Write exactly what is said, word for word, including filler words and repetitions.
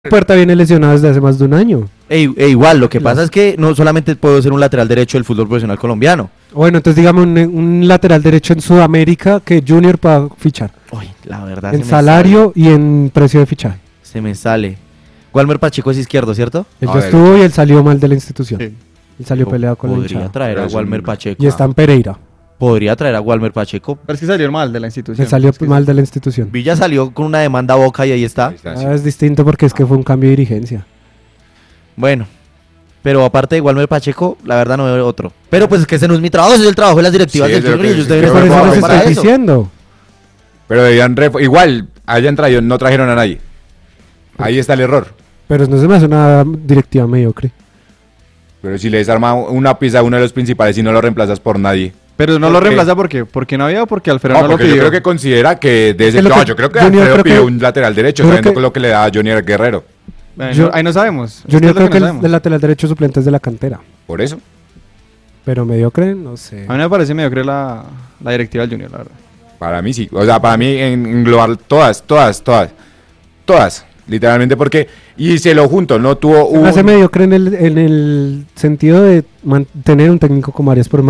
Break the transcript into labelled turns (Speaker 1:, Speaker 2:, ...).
Speaker 1: Puerta viene lesionado desde hace más de un año.
Speaker 2: E, e igual, lo que pasa es que no solamente puedo ser un lateral derecho del fútbol profesional colombiano.
Speaker 1: Bueno, entonces digamos un, un lateral derecho en Sudamérica que Junior pueda fichar.
Speaker 2: Uy, la verdad.
Speaker 1: En salario y en precio de fichaje.
Speaker 2: Se me sale. Walmer Pacheco es izquierdo, ¿cierto?
Speaker 1: Él
Speaker 3: A
Speaker 1: ya
Speaker 3: ver.
Speaker 1: estuvo y él salió mal de la institución.
Speaker 2: Sí.
Speaker 1: Él salió peleado con la
Speaker 2: Podría
Speaker 1: hinchada.
Speaker 2: traer a
Speaker 3: Pero es
Speaker 2: Walmer
Speaker 3: un-
Speaker 2: Pacheco.
Speaker 1: Y está en Pereira.
Speaker 2: Podría traer a Walmer Pacheco.
Speaker 4: Pero es que salió mal de la institución.
Speaker 1: Él salió
Speaker 4: Es que
Speaker 1: mal de la institución.
Speaker 2: Villa salió con una demanda a Boca y ahí está.
Speaker 3: Ahí está, sí.
Speaker 1: Ah, es distinto porque es que fue un cambio de dirigencia.
Speaker 2: Bueno. Pero aparte de Walmer Pacheco, la verdad no veo otro. Pero pues es que ese no es mi trabajo, ese es el trabajo de las directivas
Speaker 3: Sí,
Speaker 2: del
Speaker 3: es lo
Speaker 2: Junior y
Speaker 3: que-
Speaker 2: ellos
Speaker 3: sí,
Speaker 2: deben
Speaker 3: que
Speaker 1: Por
Speaker 2: estar
Speaker 1: eso
Speaker 3: bueno,
Speaker 1: les
Speaker 2: preparados para
Speaker 1: estoy
Speaker 2: eso.
Speaker 1: diciendo.
Speaker 3: Pero debían ref- igual, hayan traído, no trajeron a nadie. Ahí está el error.
Speaker 1: Pero no se me hace una directiva mediocre.
Speaker 3: Pero si le desarma una pieza a uno de los principales y no lo reemplazas por nadie.
Speaker 4: Pero no
Speaker 3: ¿Por
Speaker 4: lo
Speaker 3: qué?
Speaker 4: reemplaza porque porque no había o porque Alfredo
Speaker 3: No,
Speaker 4: no, lo
Speaker 3: porque yo
Speaker 4: pidió.
Speaker 3: creo que considera que de ese,
Speaker 1: Es que lo
Speaker 3: no,
Speaker 1: que-
Speaker 3: yo creo que
Speaker 1: Junior
Speaker 3: Alfredo
Speaker 1: creo
Speaker 3: pidió
Speaker 1: que-
Speaker 3: un lateral derecho,
Speaker 1: creo
Speaker 3: sabiendo
Speaker 1: que-
Speaker 3: con lo que le da a Junior Guerrero.
Speaker 4: Bueno,
Speaker 1: Yo-
Speaker 4: ahí no sabemos. Es
Speaker 1: Junior
Speaker 4: es lo
Speaker 1: creo que
Speaker 4: no
Speaker 1: el,
Speaker 4: sabemos.
Speaker 1: el lateral derecho suplente es de la cantera.
Speaker 3: Por eso.
Speaker 1: Pero mediocre, no sé.
Speaker 4: A mí me parece mediocre la, la directiva del Junior, la verdad.
Speaker 3: Para mí sí. O sea, para mí en, englobar todas, todas, todas. Todas. Literalmente porque. Y se lo junto, no tuvo
Speaker 1: Se me hace
Speaker 3: un.
Speaker 1: mediocre en el, en el sentido de mantener un técnico como Arias por más